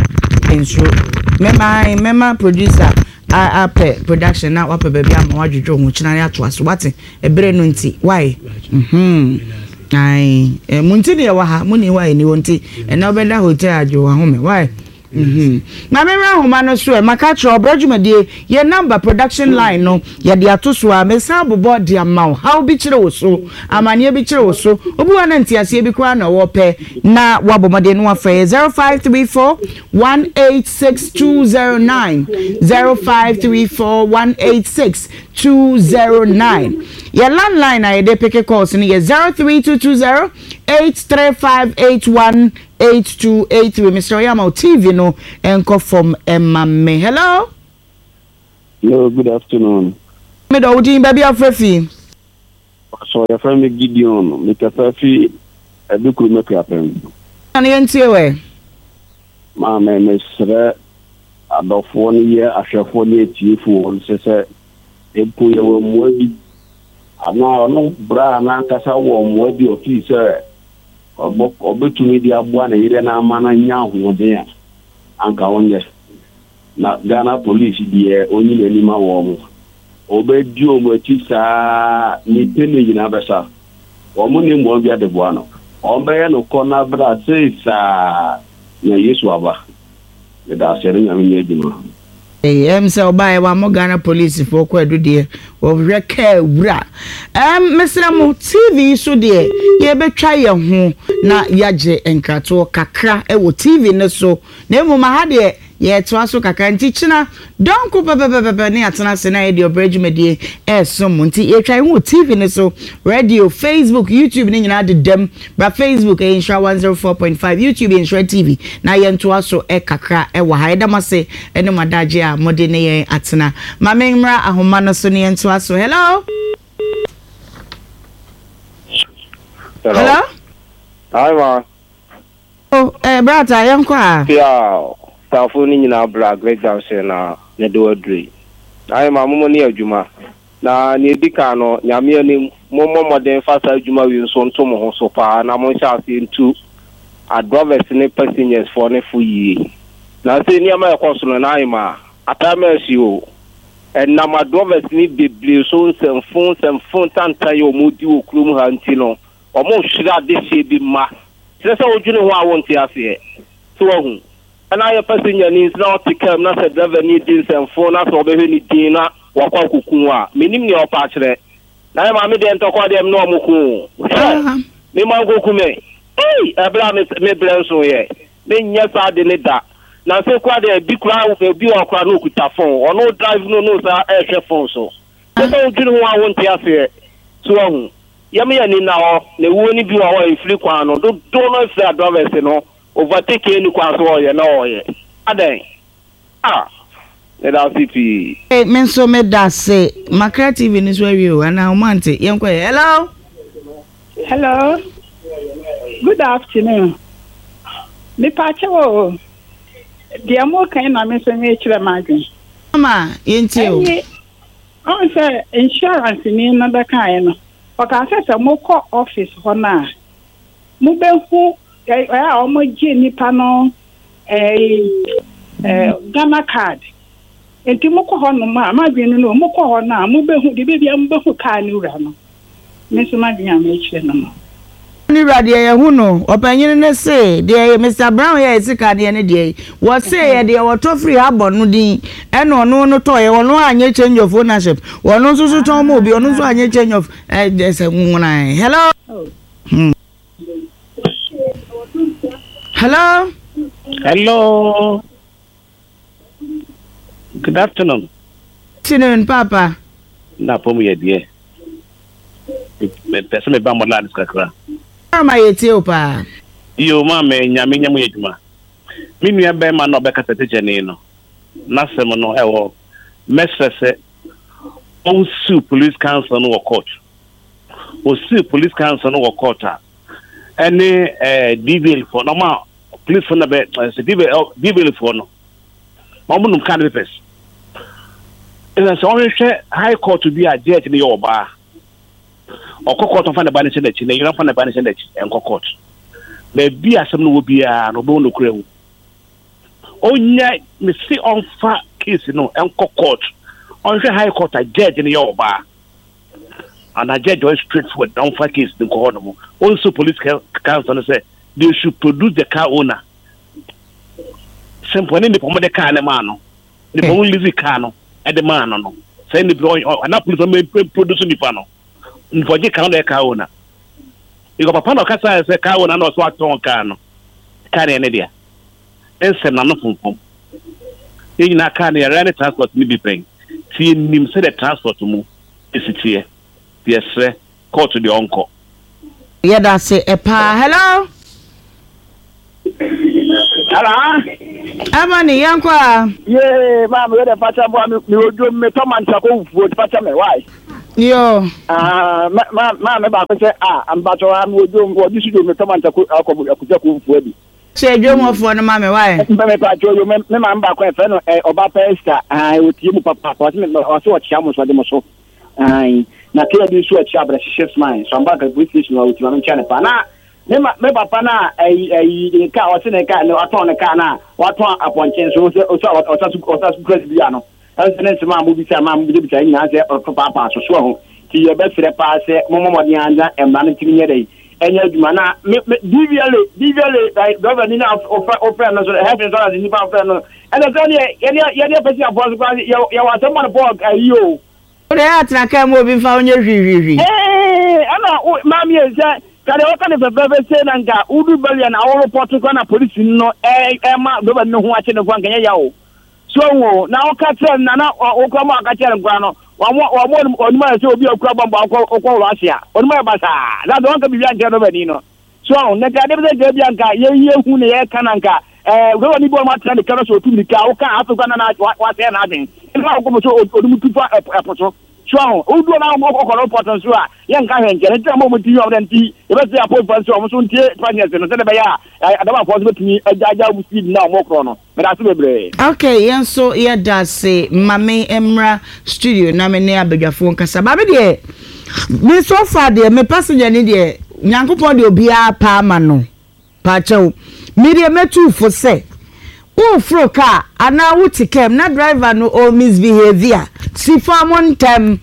nso mema mema producer a apɛ production na wapɛ baabi ama wadwodwo ho kyina ya to aso wate ebere no nti why mhm ai e munti ne wa ha muni why ni wonti e na obeda hotel adwo wa home why mhm na memra homa no so e maka tro obrajumade ye number production line no ye de atoso a mesa bobo de amaw how bi kire wo so amane bi kire wo so obi wa na ntiase bi kwa na wo pɛ na wabomade no afa zero five three four one eight six two zero nine zero five three four one eight six two zero nine ye landline na ye de pick calls ni ye zero three two two zero eight three five eight one eight two eight three. Mister Oyama T V no enko from Emame. Hello. Hello, good afternoon. Me do udin baby afrefi. So your friend me Gideon, me kafafi edukuru me kapen. Ani entie we. Ma me me sere adofo ni ye ahwefo ni etiefo won se se epo ye wo muabi. Ana ono bra na kasa wo muabi office obetumi di abua na ire na amana nya ahoden anka wonye na Ghana police die onyi na nima wo mo obedi o mo tisa ni tele yina besa o mo ni mo bia de bua no o be no kona bra seisa na Yesu aba le da sere nya me edima eh em se obae wa mo Ghana police fo ko adudie wo reka wura em mesra mo T V so de ye betwa ye ho na yaje enkrato kakra e wo T V ne so na emu ma ha de ye to aso kakra nti china don ko pepepepe ne atena se na ye de obrejumedie e so mo nti ye twa wo T V ne so radio Facebook YouTube ne nyina de dem bra Facebook e insha one oh four point five YouTube insha T V na ye to aso e kakra e wa ha edamase ene madaje a mode ne ye atena ma menmra ahoma no so ne ye to aso. Hello. Hello. Hello? Hi ma. Oh, eh brother, yanko a. Yeah. Tafo ni nyina bra Great Junction na ne do adri. Ai ma mo ni adwuma. Na ne dika no nyame ani mo mo modern fasa adwuma wi nso nto mo ho so pa na mo sha ase ntu adrovers ne passengers for ne fu yi. Na se ni ama ekoso no na ai ma atamasi o. En na ma adrovers ni beble so semfon semfon tantan yo modi okrum ha nti no. Omo hwira de se bi ma. Sese odwune ho a wonte ase. So hu. Ana ya passenger ni na tikam na se driver ni din semfon na so be ni din na wakwa kuku a. Menim ni opa kire. Na ma me de ntokwa dem no omuku. Me mango kume. Eh, abra me me brenso ye. Me nya sa de ne da. Na se kwa de bi kura bi okwa no kuta phone. Ono drive no no sa e hwe phone so. Sese odwune ho a wonte ase. So hu. Yami ya ni na ho na wo ni bi wa ho infli kwa no do do no free drivers no overtake ni kwa so ho ye na ho ye adan ah e da city eh men so me da say Makra T V ni so wi o ana umante yenko hello hello good afternoon me pa chewo dia mo kan na me so me kire magin mama yenti o on say insurance ni na da kan no Okase se mo ko office ho na mo be hu eh a mo ji nipa no eh eh Ghana card enti mo ko ho no ma ma bi no mo ko ho na mo be hu de be bia mo be hu car ni ura no me so ma bia ma ekire no mo ni radio ye hu no opanyin ne se de Mister Brown ye sika de ne de wo se ye de wo to free abon no din e no no no to ye wono anye change of ownership wono so so ton mo bi wono so anye change of eh there's a nwuna. Hello. Hmm. Hello. Hello. Good afternoon. Afternoon, Papa. Na pomu ye die. Me pese me ba mo la diskakra. Ma yeti opa. Yo ma me nyame nyamu yeduma. Mi nua be ma no be ka tete ne no. Na sem no e wo mesese o su police council no court. O su police council no court a. Any eh D V L for no ma police for na be se D V L for no. Ma mo num kan papers. Ina so on hwe high court to be a judge ne yo ba. Okokot fa na ba ne se dachi na yira fa na ba ne se dachi enkokot na bi asem no wo bia no bo no kura wu onya me si on fa case no enko court on hwe high court a judge ne yo ba and a judge was straightforward on fa case the ko no also police council say they should produce the car owner simple ni pomo de car ne ma no ni pomo lease car no e de ma no no say ni bro na police me produce ni fa no nfoje car no e car owner iko papa no kasa say car owner no so aton car no car ne dia ensem na no funfun e na car ne run transport ni bi pen ti nim say the transport mu esitie yes sir court to the uncle yeah that's it epa hello Hello. Amani yankwa. Yeah, mama, we dey pacha bo mi ojo me to man cha ko fu pacha me why? Yo. Ah, ma ma me ba ko say ah, am ba to am ojo ngo di studio me to man cha ko ko ko ko fu abi. Say dwo mo fo no ma me why? Me me pa jo yo me me ma ba ko e fe no e oba pesta ah o tie mu papa ko me o so o chia mo so de mo so. Ai, na ke di so o chia bra shifts mine. So am ba ka police station o ti ma me chia ne pa na me ma me papa na ai ai ka o se ne ka no aton ne ka na waton aponchen so so so o sa su o sa su crazy bia no anse ne ma mu bi sa ma mu bi sa nya se o papa pa so so ho ti ye be fere pa se mo mo mo anya e ma ne ti nye dai enya djuma na me diviale diviale dai governor ni na offer offer no so help in so ni pa offer no and so ni ye ye ye pesi afo so ya wa se mo no bog ayo o de atra ka mo bi fa onye hwihwihwi eh ana ma mi e se kare o kan fe fe se na nga udu balia na wo report ko na police no e e ma do ba no ho ache ne kwa nkanya ya o so wo na o ka tre na na o ko ma ka tre nkwa no wa mo wa mo oni ma se obi akura bamba ko ko wo asia oni ma ba sa na do ka bi bia nje do ba ni no so ne ka de be je bia nka ye ye hu ne ye kana nka eh go ni bo ma tre ne ka so tu ni ka o ka afo na na wa se na adin e ma ko mo so odum tu fa epoto so o do na mo ko ko report so a ye nka he nje ne tra mo mo ti yo den ti e be se apo fa so mo so ntie panyes no se de be ya adaba fo so betumi ajaja bu speed na mo kro no me da so bebre okay yen so ye da se mame emra studio na me ne abadwafo nkasa ba be de me so far de me passenger ni de nyankopon de obia pa ma no pa chew me de metu fo se o fro car ana wutikem na driver no o misbehavior si for one time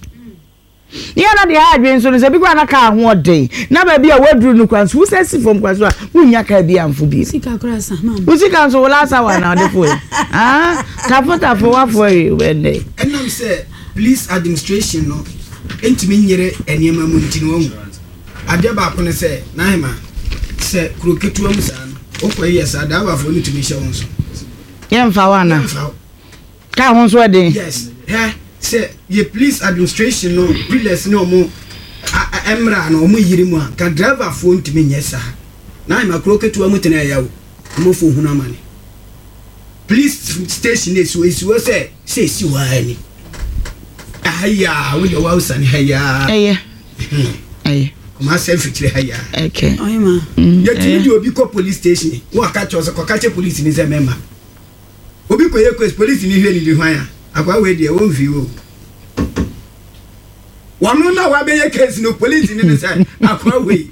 ya na de ha adwen so no se bi kwa na ka ho den na ba bi a waduru no kwanso wo se si fom kwanso a wunya ka bi amfo bi sika kura sa mama wo sika so wala sa wa na de fo ah ka fota fo wa fo e wende enam se police administration no entimi nyere eniema mu ntini wo ade ba ko ne se na hema se kroketu am sa no o ko yesa da ba fo ni timi hye won so ye mfa wa na ka ho so de yes he say ye police administration no police no mo emra no mo yiri mu ka driver fo ntimi nyesa na ma kroketu am tena yawo mo fo hunu amane police station is so is say say si wa ni aya we wa usani haya eye eye kuma se fitire haya okay oyi ma ye ti di obi ko police station wo aka cho so ko ka che police ni ze member obi ko ye ko police ni hwe ni di hwan a akwa we de won fi wo wonu na wa be ye case no police ni ni say akwa we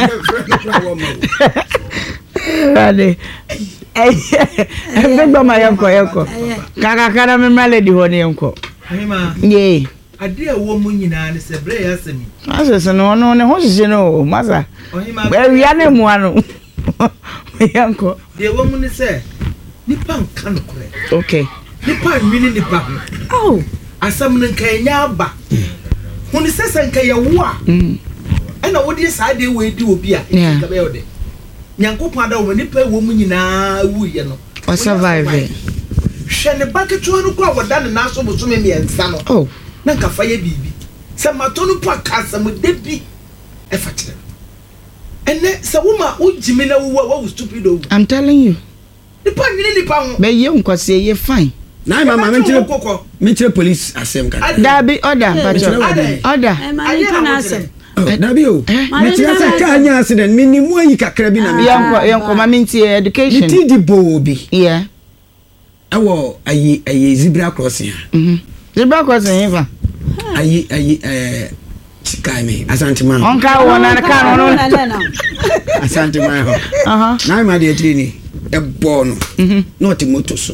Ade. Eh, big mama yanko yanko. Kaka kana me male di honi yanko. Hema. Ye. Ade a wo mu nyina ne se bre ya semi. Asa se no no ne ho hye no, masa. Ohima. Ba wi ane mu ano. Yanko. De wo mu ne se nipa nka no kore. Okay. Nipa nwini nipa. Oh, asam ne nka nya aba. Huni se se nka ye wo a. Mm. Ena wo de sa de we di obi a. Ka be ode. Nyankopon ada wo nipa wo mu nyina wu ye no. O survive. Hwe ne baketo no kwa woda ne naso bo so me miensa no. Oh. Na nka fa ye bibi. Se mato no pa kasa mo de bi e fa kire. Ene se wo ma wo jimi na wo wo stupid o. I'm telling you. Nipa nwini nipa ho. Be ye nkwase ye fine. Na mama me tire me tire police asem ka. Dabi order, but order. Ayi kana asem. Dabi o. Me tire say ka anya accident me ni mu ayi kakra bi na me. Yanko yanko ma minti education. Me ti di bo bi. Yeah. Awo ayi ayi zebra crossing. Mhm. Zebra crossing eva. Ayi ayi eh Chikai me Asante man. Onka wona na ka no. Asante man ho. Aha. Na ma de tiri ni. ɛbɔ no na ɔte moto so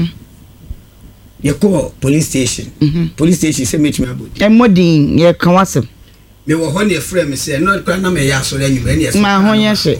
yɛkɔ police station police station sɛ metumi abɔ ɛmmɔden yɛka wasɛm mewɔ hɔ ne yɛfrɛ me sɛ na kora na mɛyɛ asɔre anwuma ɛne yɛsɛ ma ho yɛ hye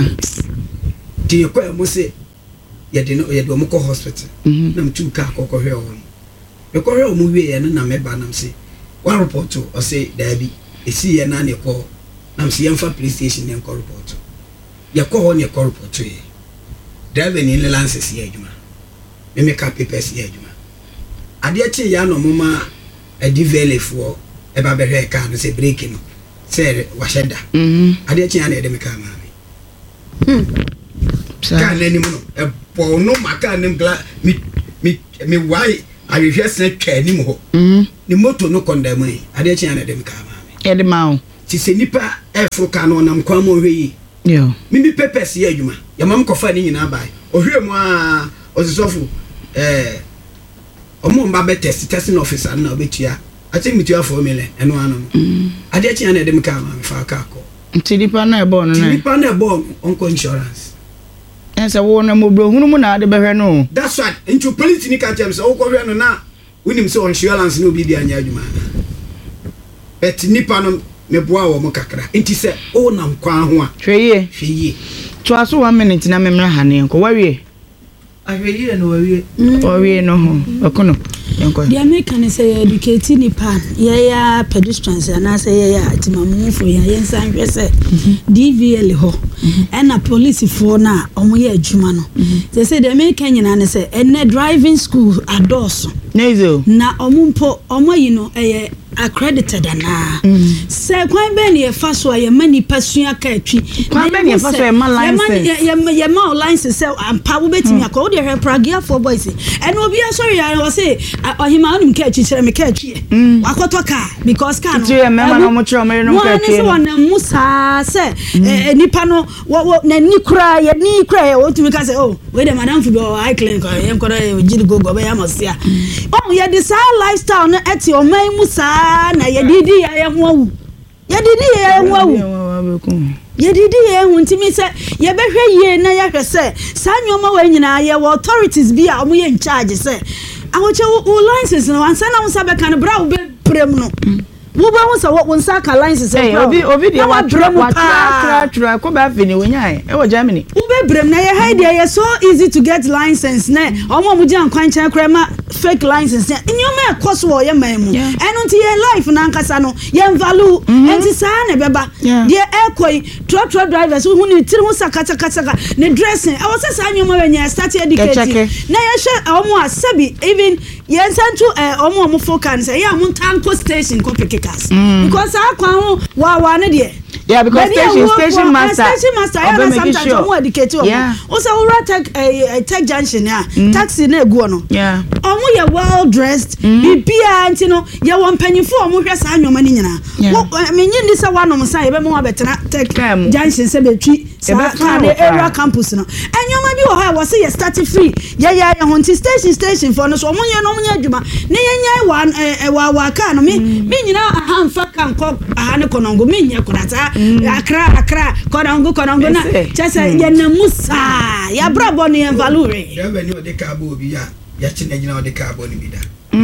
nti yɛkɔɛ mo sɛ yɛde no yɛde ɔmo kɔ hospital na mtu ka kɔkɔhwɛ ɔmo mekɔhwɛ ɔmo wie yɛ no na mɛba nam sɛ one report ɔsɛ daabi ɛsi yɛ na ne kɔ nam sɛ yɛmfa police station ne nkɔ report yɛkɔ hɔ ne yɛkɔ report yɛ driver ne ne lances yɛ adwuma memeka papers yɛ adwuma adeɛ kye yɛ ano ɔmo ma adi velefoɔ ɛba bɛhwɛ kaa no sɛ break no sɛ wahyɛ da adeɛ kye yɛ na yɛde me kaa maame kaa n'anim no ɛbɔ no ma kaa nim gla mi mi mi wae ahwehwɛ sɛ twa anim hɔ ne moto no kɔndam yi adeɛ kye yɛ na yɛde me kaa maame yɛde ma wo ti sɛ nipa ɛforo kaa no ɔnam kwan mu ɔhwɛ yi yo mimi papers yɛ adwuma yɛmam kɔfa ne nyinaa bae ɔhwɛ mu a ɔsesɔfo ɛɛ ɔmo mba bɛ test testing officer na ɔbɛtua ati mitua four million ɛno ano no adeɛ kye yɛ na yɛde me kaa maame fa kaa kɔ nti nipa na ɛbɔ no na nipa na ɛbɔ ɔnkɔ insurance ɛsɛ wo na mobro hunu mu na ade bɛhwɛ no that's right into police ni ka kyɛm sɛ wokɔhwɛ no na wonim sɛ insurance na obi di anya adwuma but nipa no meboa wɔ mo kakra nti sɛ o nam kwan ho a hwɛ yie hwɛ yie to aso one minute na memra ha ne nko wawie ahwɛ yie no wawie wawie no ho ɔkono yɛnkɔ the American is educate nipa yɛyɛ pedestrians anaasɛ yɛyɛ atimamufo yɛ yɛnsan hwɛ sɛ D V L hɔ ɛna police foɔ na ɔmo yɛ adwuma no sɛ sɛ the American nyina ne sɛ ɛnɛ driving school adɔɔso nezo na ɔmo mpo ɔmo yi no ɛyɛ accredited ana sɛ kwan bɛ ne yɛfa so a yɛma nipa sua ka atwi kwan bɛ ne yɛfa so yɛma license yɛma license sɛ ampa wobɛtumi akɔ wode hwɛ pragiafoɔ boys ɛna obi asɔre ya wɔ sɛ ɔhema wonim ka atwi kyerɛ me ka atwi wakɔtɔ kaa because kaa no mɛma no mo kyerɛ ɔmere no ka atwi no wɔnam mu saa sɛ nipa no n'ani koraa yɛni koraa wɔtumi ka sɛ oh wei de madamfo bi ɔwɔ eye clinic yɛnkɔdɔ ɔgyiri gogo ɔbɛyɛ amɔsea ɔmo yɛde saa lifestyle no ɛte ɔman mu saa na yɛdidi yɛ ho awu yɛdidi yɛ ho awu yɛdidi yɛ ho ntimi sɛ yɛbɛhwɛ yie na yɛhwɛ sɛ saa nyɔma wɔ nyinaa yɛwɔ authorities bi a ɔmo yɛ in charge sɛ ahokyɛ wo license no wansa na wo sa bɛka no bra wo bɛprem no wo ba ho sɛ wo nsa ka license eh obi obi de wa tra wa tra tra ko ba fi ni wo nyae e wo Germany wo be brem na ye hide ye so easy to get license na omo mu gyan kwan kyan kra ma fake license ya nyoma e koso wo ye man mu eno nti ye life na nkasa no ye value enti sa na beba de e koi tro tro drivers hu ni tiri hu sakata kata ne dressing e wo se sa nyoma we nya start educating na ye hwe omo asabi even ye nsantu omo omo focus say ya mu tanko station ko pick Mm. Because I can't wa wa ne de yeah because but station yeah, station work, master station master I know sometimes sure. Omo educate omo yeah. Also we tech uh, tech junction ya mm. Taxi na egu no yeah omo ye well dressed mm. bibia anti no ye won panyifo omo hwe sa anwoma ni nyina me nyi ndi se wanom sa ye be mo abetena tech junction se betwi sa ka the area campus no anwoma bi wo ha wo se ye start free ye ye ye honti station station for no so omo ye no omo nya adwuma ne ye nya wa wa wa ka no me me nyina aha mfa kan ko aha ne konongo me nya konata akra akra konongo konongo na chese ye na musa ya brabo ne value ya be ni ode ka bo bi ya ya chine nyina ode ka bo ni bi da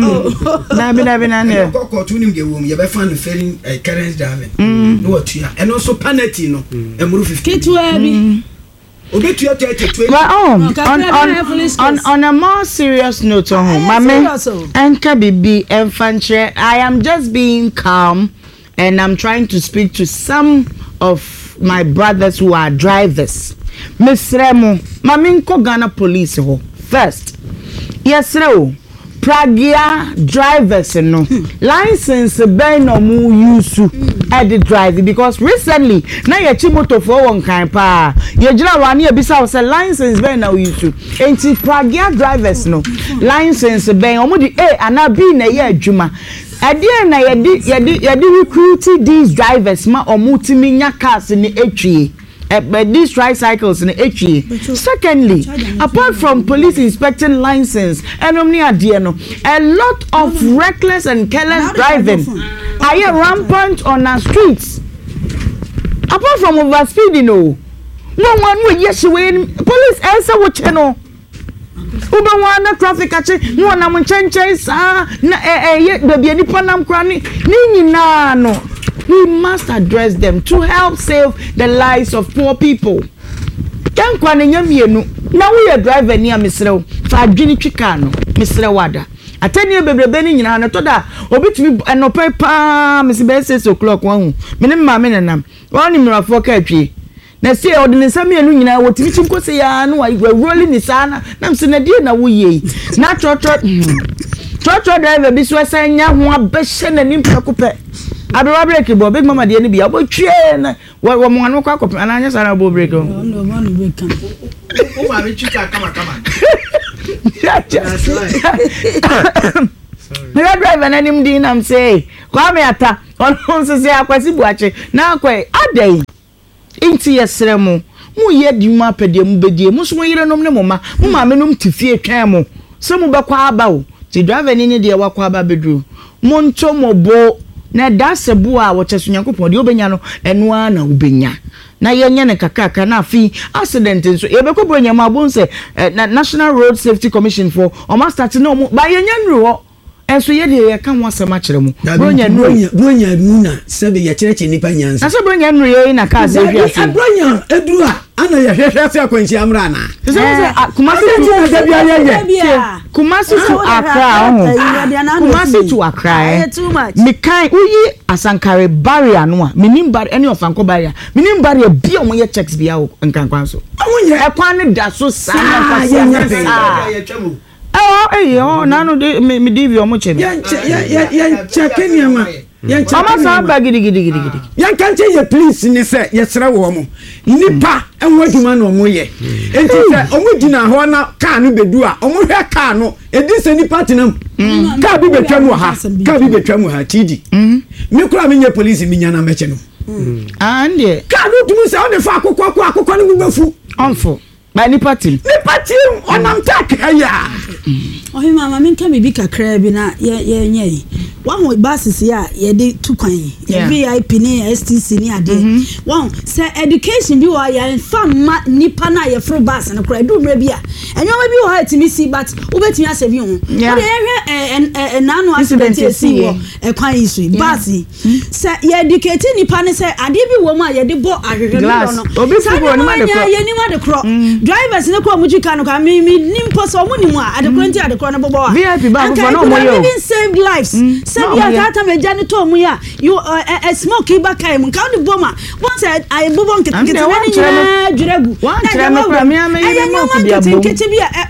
na bi na bi na ne ko ko tu nim ge wo m ye be fan failing current driving no watua e no so penalty no emuru fifty kitwa bi obetua thirty well oh, on, on, on, on a more serious note oh, mame enka bibi enfanche I am just being calm and I'm trying to speak to some of my brothers who are drivers Misremo mame nko Ghana police ho first yes re Pragia drivers no license ben no mu use at the drive because recently na ye chi motor for one kan pa ye jira wane e bisa say license ben na use enti Pragia drivers no license ben omo di A ana B na ye adwuma ade na ye di ye di ye di recruit these drivers ma omo timi nya cars ni etwie Uh, but these tricycles in H E. Secondly, apart from police inspecting license, and a lot of reckless and careless driving are rampant on our streets. Apart from overspeeding, no, no one will yes win police answer what channel Uba wana traffic ache no na munchenche sa na eh eh baby ni panam krani ni na no. We must address them to help save the lives of poor people. Kan kwa ne nyamienu na wo ye driver ni amesrew fa adwini twika no mesrew wada atani bebrebe ni nyina na to da obitumi enope pa mesibe six o'clock wan me ne ma me nenam woni mrafo ka atwi na se odin samienu nyina wotimi chinkose ya no wa rolling ni sana na mse na die na wo ye na trotro trotro driver bi so sanya ho abehye na nimpa kope abira break bo big mama de ni bia bo twie na wo mo anu kwa kope ananya sara bo break o no no no break am o ma be chika kama kama Sorry driver na nim din am say kwa me ata on so say akwasi buache na akwa adai inti yesremu mu ye dwuma pede mu bedie mu so mo yire nom ne mo ma mo ma me nom tifie twan mo so mu bekwa aba o ti driver ni ni de wakwa aba bedru mo nto mo bo na dasebu a wo cheso nyankopon de obenya no eno a na obenya na yenye ne kakaka na afi accident nso ye bekobro nyama abonse National Road Safety Commission for o ma start no ba yenye nruho enso ye de ye kan wasema kire mu bronya nru bronya nuna sebe ye kireche nipa nyansa na so bronya nru ye na ka se wi ase bronya eduru a ana ye hwehwe ase akwanchi amra na so say kumasi tu da bia ye kumasi tu akra ho kumasi tu akra me kan uyi asankare barrier no a menim bar any of anko barrier menim barrier bia mo ye checks bia o nkankwan so e kwan ne da so sa ye twemu oh eh oh nanu de me divi omo chebe yan yan yan cheke niama yan cheke mama sa ba gidi gidi gidi gidi yan kanche ye please ni se ye sra wo mo nipa enwo adwuma no mo ye enti se omo gina ho na car no bedu a omo hwe car no edi se nipa tenam car bi betwamu ha car bi betwamu ha tidi me kura me nye police mi nya na meche no ande car no tumu se on de fa akokọ akokọ no gbafu onfo ba nipa tim nipa tim onam tak aya ohi mama min ka bibi kakra bi na ye ye nye wa ho basis ya ye de tukwan ye V I P ni S T C ni ade wa se education bi wa ya fama nipa na ye fro bas na kra du mra bi a enyo bi wa hatimi si but ubetimi ase bi ho o de ye na no accident si wo e kwan isu bas se ye educate nipa ne se ade bi wo ma ye de bo ahwehwe no no obi fu bo ni ma de kro ye ni ma de kro drivers ne ko mu jika no ka mi nimpo so mu ni mu a ade kro nti ade kro na bobo V I P ba for no mo yo even save lives save ya tata me jani to mu ya you a smoke ba kai mu ka ni boma once I bobo nkete nkete wani nya dweragu wan kire me kra me ame yi mo ku dia bom nkete bi a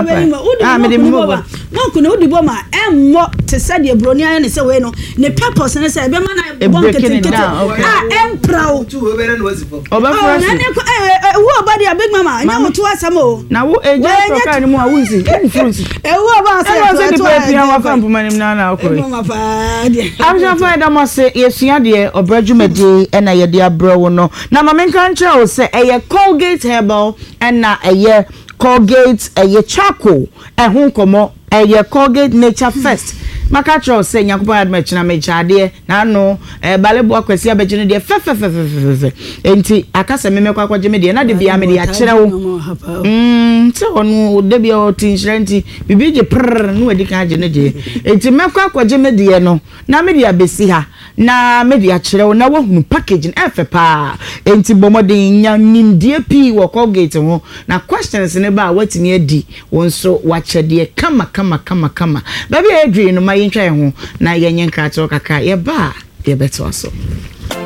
ah me de boma mo ku na udi boma emmo te said e broni aye ne se we no ne purpose ne se be ma na bom nkete nkete ah emprao tu we be no wasifo oba for us eh wo body a big mama nya mo to asamo na wo eje proka ni mu a wunsi e fruits eh wo ba se to e pia wa fampo manim na na akoi mama fa de am sha fa da mo se yesua de obrajumede e na ye de abro no na mama nka nche o se eye Colgate herbal and na eye Colgate eye charcoal e hu komo eye Colgate nature first maka cho se nyakopa ad mechina mechade na no e balebo akwasi abegine de fe fe fe fe fe enti akasa meme kwa kwaje me de na de bia me de a kire wo mm se onu de bia o tinshirenti bibi je prr no edi kan je ne je enti mekwa kwaje me de no na me de abesi ha na me de a kire wo na wo hu package na efe pa enti bomodin nya nimdie pi wo Colgate ho na questions ne ba watimi adi wonso wachede kama kama kama kama baby Adrian no ma yintwa ho na yenye nkrato kaka ye ba ye beto aso